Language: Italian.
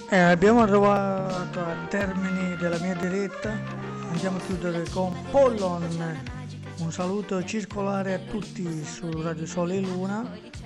Abbiamo arrivato al termine della mia diretta, andiamo a chiudere con Pollon. Un saluto circolare a tutti su Radio Sole e Luna